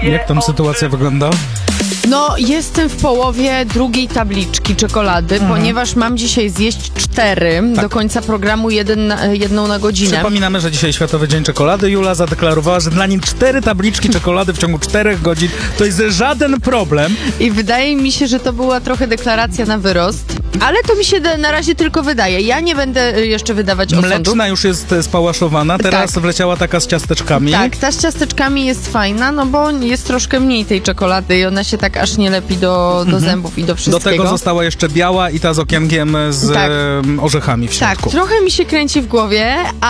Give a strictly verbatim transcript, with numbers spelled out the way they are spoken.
Jak tam sytuacja wygląda? No, jestem w połowie drugiej tabliczki czekolady, mhm. ponieważ mam dzisiaj zjeść cztery tak. do końca programu, jeden na, jedną na godzinę. Przypominamy, że dzisiaj Światowy Dzień Czekolady. Jula zadeklarowała, że dla nim cztery tabliczki czekolady w ciągu czterech godzin to jest żaden problem. I wydaje mi się, że to była trochę deklaracja na wyrost, ale to mi się na razie tylko wydaje. Ja nie będę jeszcze wydawać osądów. Mleczna już jest spałaszowana, teraz tak. wleciała taka z ciasteczkami. Tak, ta z ciasteczkami jest fajna, no bo jest troszkę mniej tej czekolady i ona się tak aż nie lepi do, do mhm. zębów i do wszystkiego. Do tego została jeszcze biała i ta z okienkiem z tak. orzechami w środku. Tak, trochę mi się kręci w głowie, a